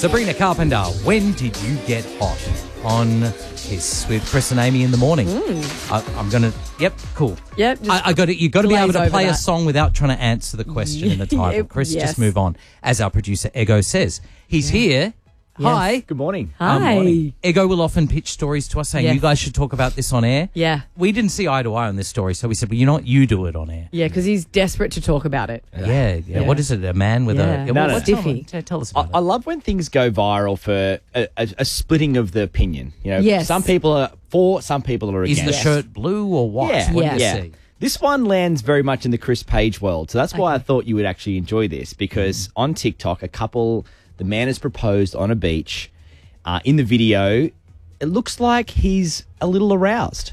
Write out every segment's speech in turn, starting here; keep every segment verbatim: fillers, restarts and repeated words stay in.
Sabrina Carpenter, when did you get hot? On Kiss with Chris and Amy in the morning. Mm. I, I'm going to, yep, cool. Yep. I, I got it. You've got to be able to play that. a song without trying to answer the question in the title. Chris, yes. just move on. As our producer, Ego, says. He's yeah. here. Yes. Hi. Good morning. Hi. Um, morning. Ego will often pitch stories to us saying, yes. you guys should talk about this on air. Yeah. We didn't see eye to eye on this story, so we said, well, you know what? You do it on air. Yeah, because he's desperate to talk about it. Yeah, yeah. yeah. What is it? A man with Yeah. a... No, well, no. what- tell, Stiffy. tell, tell us I, about I it. love when things go viral for a, a, a splitting of the opinion. You know, Yes. some people are for, some people are Is against. the shirt blue or white? Yeah, What Yeah. do you yeah. see? This one lands very much in the Chris Page world, so that's why I thought you would actually enjoy this because on TikTok, a couple, the man has proposed on a beach. Uh, in the video, it looks like he's a little aroused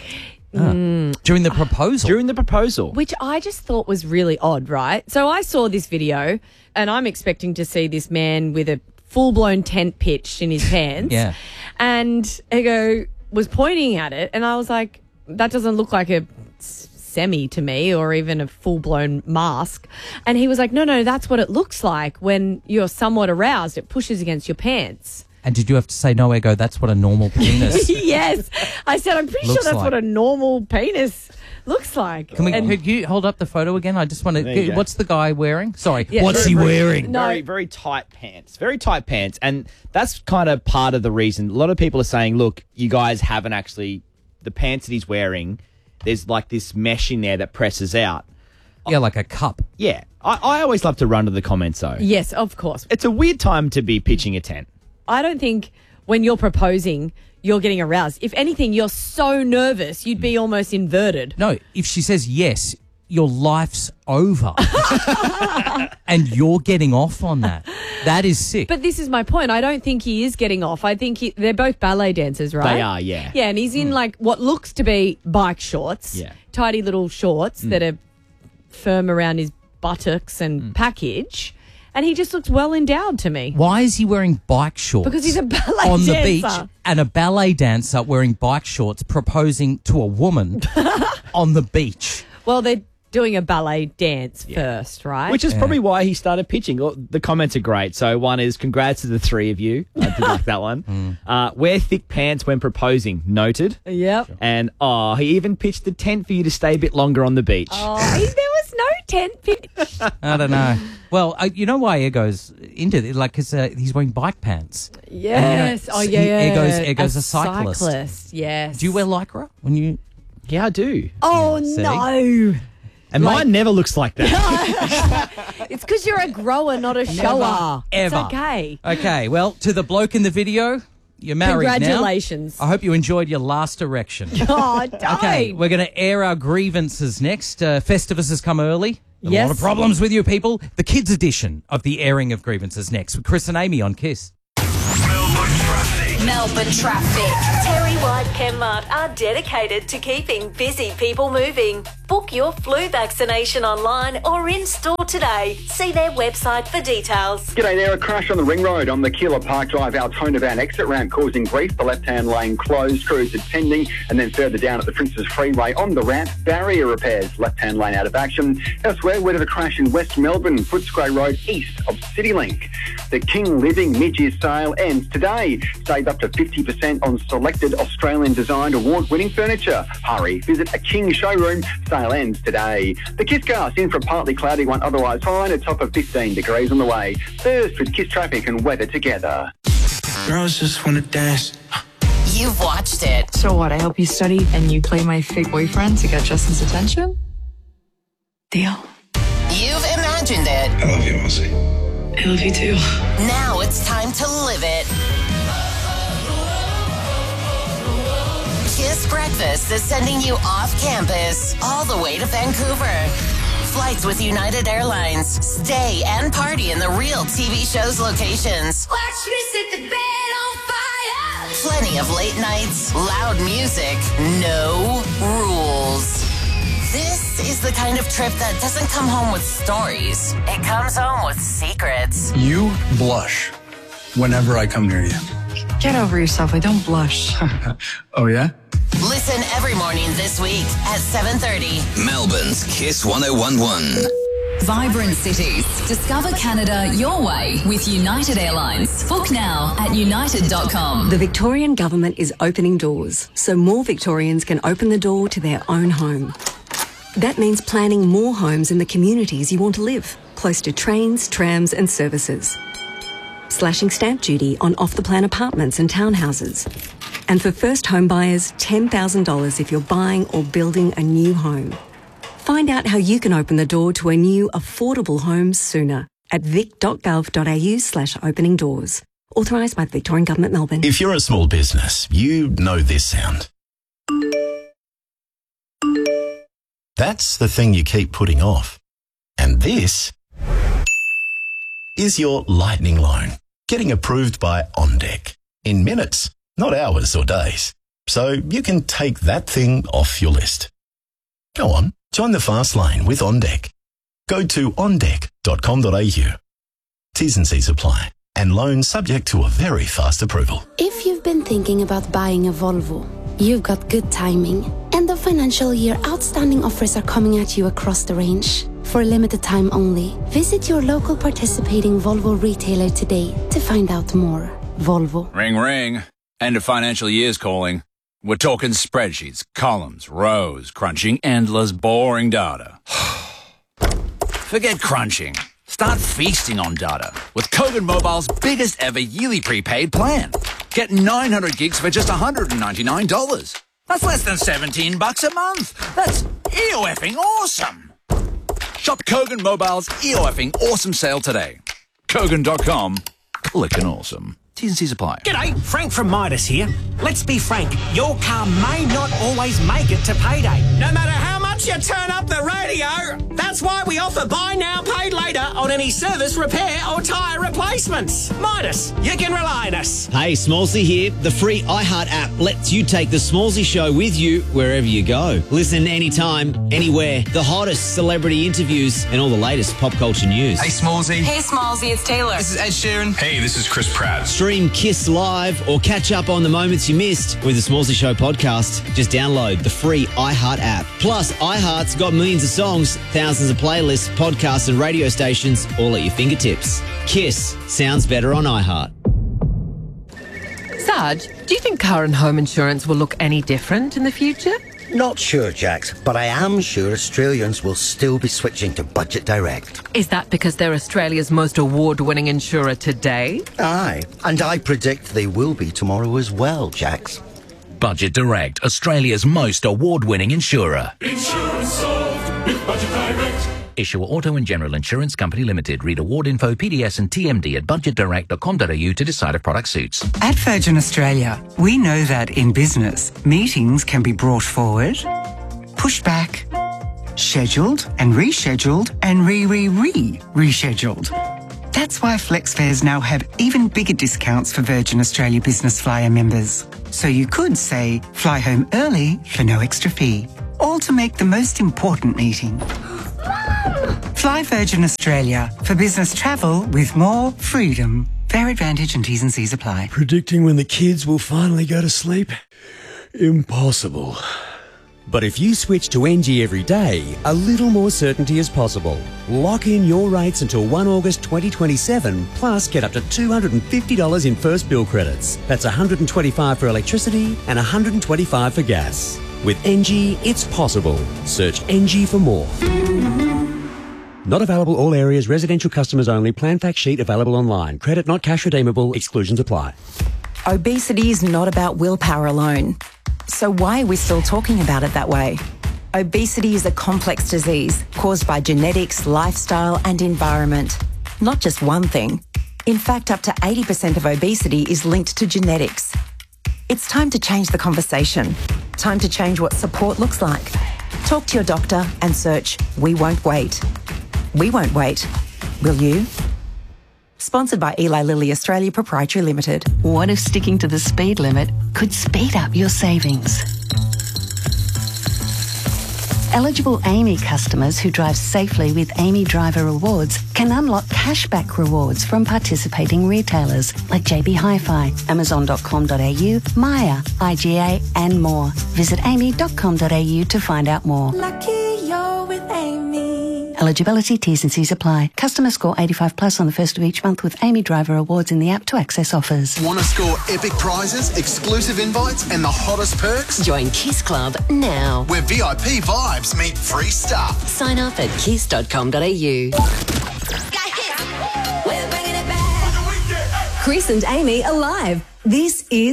During the proposal? during the proposal. Which I just thought was really odd, right? So I saw this video and I'm expecting to see this man with a full-blown tent pitched in his pants. Yeah. And Ego was pointing at it and I was like, that doesn't look like a s- semi to me or even a full-blown mask. And he was like, no, no, that's what it looks like when you're somewhat aroused. It pushes against your pants. And did you have to say, no, Ego, that's what a normal penis... Yes. I said, I'm pretty sure Looks that's like. what a normal penis looks like. Can we? And- Could you hold up the photo again? I just want There you to. go. What's the guy wearing? Sorry, Yeah, what's very, he very- wearing? No. Very, very tight pants. Very tight pants. And that's kind of part of the reason. A lot of people are saying, look, you guys haven't actually, the pants that he's wearing, there's like this mesh in there that presses out. Yeah, like a cup. Yeah. I, I always love to run to the comments, though. Yes, of course. It's a weird time to be pitching a tent. I don't think when you're proposing, you're getting aroused. If anything, you're so nervous, you'd be almost inverted. No, if she says yes, your life's over, and you're getting off on that. That is sick. But this is my point. I don't think he is getting off. I think he, they're both ballet dancers, right? They are, yeah. Yeah, and he's in like what looks to be bike shorts, Yeah. tidy little shorts that are firm around his buttocks and package. And he just looks well endowed to me. Why is he wearing bike shorts? Because he's a ballet on the dancer. beach, and a ballet dancer wearing bike shorts proposing to a woman on the beach. Well, they're doing a ballet dance first, right? Which is probably why he started pitching. Oh, the comments are great. So one is, congrats to the three of you. I did like that one. Uh, wear thick pants when proposing. Noted. Yep. And, oh, he even pitched the tent for you to stay a bit longer on the beach. Oh, he, there was no tent pitch. I don't know. Well, uh, you know why Ego's into it? Like, because uh, he's wearing bike pants. Yes. And, Oh, he- yeah, yeah. Ego's- Ego's a cyclist. cyclist. Yes. Do you wear lycra when you? Yeah, I do. Oh, See? no. And Like- mine never looks like that. It's because you're a grower, not a shower. ever. It's okay. Okay, well, to the bloke in the video, you're married Congratulations. now. I hope you enjoyed your last erection. Oh, don't. Okay, we're going to air our grievances next. Uh, Festivus has come early. A Yes. lot of problems with you people. The kids' edition of the airing of grievances next with Chris and Amy on Kiss. Melbourne traffic. Melbourne traffic. Terry White Chemmart are dedicated to keeping busy people moving. Book your flu vaccination online or in store today. See their website for details. G'day there, a crash on the ring road on the Keilor Park Drive Altona Van exit ramp causing grief. The left-hand lane closed, crews attending, and then further down at the Princes Freeway on the ramp, barrier repairs, left-hand lane out of action. Elsewhere, we had a crash in West Melbourne, Footscray Road east of CityLink. The King Living mid-year sale ends today. Save up to fifty percent on selected Australian-designed award-winning furniture. Hurry, visit a King showroom. Sale ends today. The Kisscast in for a partly cloudy one, otherwise fine, a top of fifteen degrees on the way. First with Kiss traffic and weather together. Girls just wanna dance. You've watched it. So what? I help you study and you play my fake boyfriend to get Justin's attention? Deal. You've imagined it. I love you, Ozzy. I love you too. Now it's time to live it. Kiss Breakfast is sending you off campus all the way to Vancouver. Flights with United Airlines. Stay and party in the real T V show's locations. Watch me set the bed on fire. Plenty of late nights, loud music, no rules. This is the kind of trip that doesn't come home with stories. It comes home with secrets. You blush whenever I come near you. Get over yourself. I don't blush. Oh, yeah? Listen every morning this week at seven thirty. Melbourne's Kiss one oh one one. Vibrant cities. Discover Canada your way with United Airlines. Book now at united dot com. The Victorian Government is opening doors so more Victorians can open the door to their own home. That means planning more homes in the communities you want to live, close to trains, trams and services. Slashing stamp duty on off-the-plan apartments and townhouses. And for first home buyers, ten thousand dollars if you're buying or building a new home. Find out how you can open the door to a new affordable home sooner at vic dot gov dot a u slash opening doors. Authorised by the Victorian Government, Melbourne. If you're a small business, you know this sound. That's the thing you keep putting off. And this is your lightning loan, getting approved by OnDeck in minutes, not hours or days. So you can take that thing off your list. Go on, join the fast lane with OnDeck. Go to on deck dot com dot a u. T's and C's apply, and loans subject to a very fast approval. If you've been thinking about buying a Volvo, you've got good timing. End of financial year outstanding offers are coming at you across the range. For a limited time only, visit your local participating Volvo retailer today to find out more. Volvo. Ring, ring. End of financial year's calling. We're talking spreadsheets, columns, rows, crunching endless, boring data. Forget crunching. Start feasting on data with Kogan Mobile's biggest ever yearly prepaid plan. Get nine hundred gigs for just one hundred ninety-nine dollars. That's less than seventeen bucks a month. That's E O F-ing awesome. Shop Kogan Mobile's E O F-ing awesome sale today. Kogan dot com. Clickin' awesome. T's and C's apply. G'day, Frank from Midas here. Let's be frank, your car may not always make it to payday. No matter how much you turn up the radio, that's why we offer buy now, pay later on any service, repair or tyre replacements. Midas, you can rely on us. Hey, Smallsy here. The free iHeart app lets you take the Smallsy show with you wherever you go. Listen anytime, anywhere. The hottest celebrity interviews and all the latest pop culture news. Hey, Smallsy. Hey, Smallsy, it's Taylor. This is Ed Sheeran. Hey, this is Chris Pratt. Stream Kiss Live or catch up on the moments you missed with the Smallsy Show podcast. Just download the free iHeart app. Plus, iHeart's got millions of songs, thousands of playlists, podcasts and radio stations all at your fingertips. Kiss sounds better on iHeart. Sarge, do you think car and home insurance will look any different in the future? Not sure, Jax, but I am sure Australians will still be switching to Budget Direct. Is that because they're Australia's most award-winning insurer today? Aye, and I predict they will be tomorrow as well, Jax. Budget Direct, Australia's most award-winning insurer. Insurance solved with Budget Direct. Issuer Auto and General Insurance Company Limited. Read award info, P D S and T M D at budget direct dot com dot a u to decide if product suits. At Virgin Australia, we know that in business, meetings can be brought forward, pushed back, scheduled and rescheduled and re-re-re-rescheduled. That's why FlexFares now have even bigger discounts for Virgin Australia Business Flyer members. So you could say, fly home early for no extra fee. All to make the most important meeting. Fly Virgin Australia for business travel with more freedom. Fair advantage and T's and C's apply. Predicting when the kids will finally go to sleep? Impossible. But if you switch to N G every day, a little more certainty is possible. Lock in your rates until the first of August twenty twenty-seven, plus get up to two hundred fifty dollars in first bill credits. That's one hundred twenty-five dollars for electricity and one hundred twenty-five dollars for gas. With N G, it's possible. Search N G for more. Not available all areas, residential customers only. Plan fact sheet available online. Credit not cash redeemable. Exclusions apply. Obesity is not about willpower alone. So why are we still talking about it that way? Obesity is a complex disease caused by genetics, lifestyle and environment. Not just one thing. In fact, up to eighty percent of obesity is linked to genetics. It's time to change the conversation. Time to change what support looks like. Talk to your doctor and search We Won't Wait. We won't wait. Will you? Sponsored by Eli Lilly Australia Proprietary Limited. What if sticking to the speed limit could speed up your savings? Eligible Amy customers who drive safely with Amy Driver Rewards can unlock cashback rewards from participating retailers like J B Hi-Fi, amazon dot com dot a u, Maya, I G A and more. Visit amy dot com dot a u to find out more. Lucky you're with Amy. Eligibility, T's and C's apply. Customer score eighty-five plus on the first of each month with Amy Driver Awards in the app to access offers. Want to score epic prizes, exclusive invites and the hottest perks? Join Kiss Club now. Where V I P vibes meet free stuff. Sign up at kiss dot com dot a u. Chris and Amy are live. This is